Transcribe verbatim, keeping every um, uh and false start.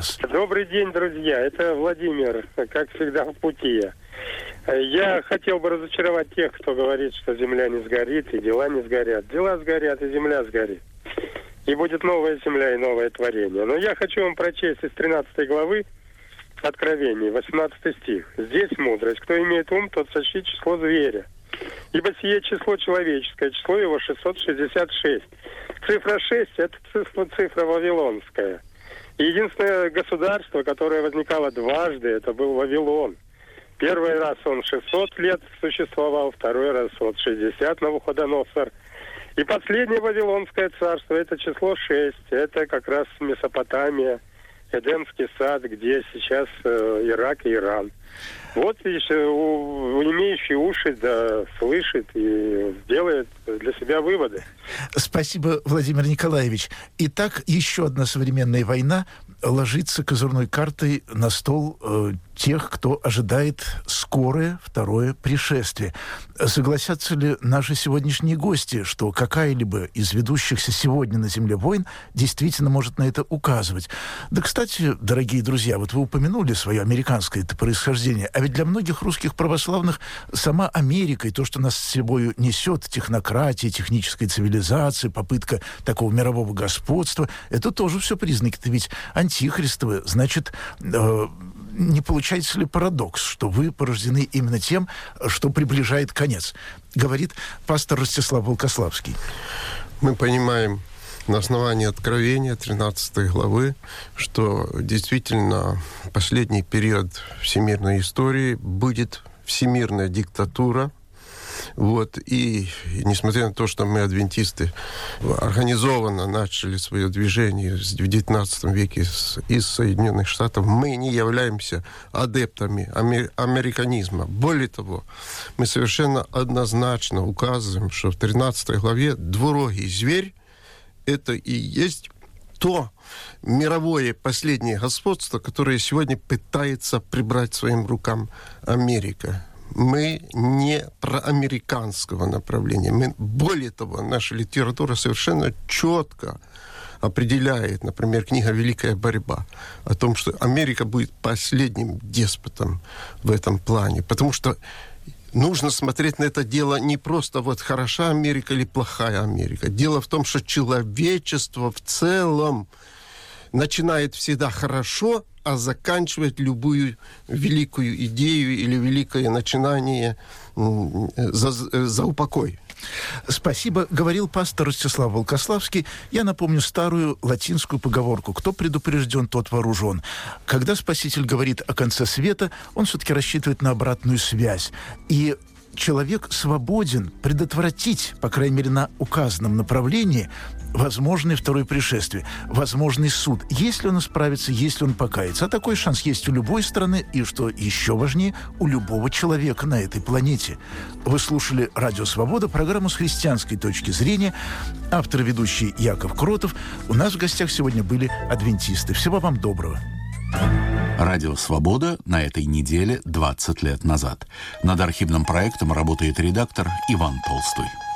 Добрый день, друзья. Это Владимир, как всегда, в пути. Я хотел бы разочаровать тех, кто говорит, что земля не сгорит и дела не сгорят. Дела сгорят и земля сгорит. И будет новая земля и новое творение. Но я хочу вам прочесть из тринадцатой главы Откровений, восемнадцатый стих. «Здесь мудрость. Кто имеет ум, тот сочти число зверя. Ибо сие число человеческое, число его шестьсот шестьдесят шесть». Цифра шесть – это цифра, цифра вавилонская. И единственное государство, которое возникало дважды, это был Вавилон. Первый раз он шестьсот лет существовал, второй раз вот шестьдесят, Навуходоносор. И последнее Вавилонское царство – это число шесть. Это как раз Месопотамия, Эдемский сад, где сейчас э, Ирак и Иран. Вот еще у, имеющий уши, да, слышит и делает для себя выводы. Спасибо, Владимир Николаевич. Итак, еще одна современная война ложится козырной картой на стол э, тех, кто ожидает скорое второе пришествие. Согласятся ли наши сегодняшние гости, что какая-либо из ведущихся сегодня на Земле войн действительно может на это указывать? Да, кстати, дорогие друзья, вот вы упомянули свое американское это происхождение, а ведь для многих русских православных сама Америка и то, что нас с собой несет, технократия, техническая цивилизация, попытка такого мирового господства, это тоже все признаки-то ведь антихристовы. Значит, э, не получается ли парадокс, что вы порождены именно тем, что приближает конец? Говорит пастор Ростислав Волкославский. Мы понимаем на основании Откровения тринадцатой главы, что действительно последний период всемирной истории будет всемирная диктатура. Вот, и, и несмотря на то, что мы, адвентисты, организованно начали свое движение в девятнадцатом веке с, из Соединенных Штатов, мы не являемся адептами амер, американизма. Более того, мы совершенно однозначно указываем, что в тринадцатой главе двурогий зверь — это и есть то мировое последнее господство, которое сегодня пытается прибрать своим рукам Америка. Мы не проамериканского направления. Мы, более того, наша литература совершенно четко определяет, например, книга «Великая борьба», о том, что Америка будет последним деспотом в этом плане. Потому что нужно смотреть на это дело не просто вот хороша Америка или плохая Америка. Дело в том, что человечество в целом начинает всегда хорошо, а заканчивает любую великую идею или великое начинание за, за упокой. Спасибо, говорил пастор Ростислав Волкославский. Я напомню старую латинскую поговорку: кто предупрежден, тот вооружен. Когда Спаситель говорит о конце света, он все-таки рассчитывает на обратную связь. И человек свободен предотвратить, по крайней мере, на указанном направлении, возможное второе пришествие, возможный суд, если он исправится, если он покается. А такой шанс есть у любой страны и, что еще важнее, у любого человека на этой планете. Вы слушали «Радио Свобода», программу с христианской точки зрения. Автор и ведущий Яков Кротов. У нас в гостях сегодня были адвентисты. Всего вам доброго. Радио «Свобода» на этой неделе двадцать лет назад. Над архивным проектом работает редактор Иван Толстой.